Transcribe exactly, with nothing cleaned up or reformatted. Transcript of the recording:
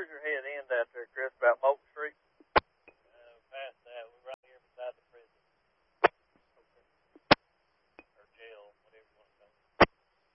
where's your head end out there, Chris, about most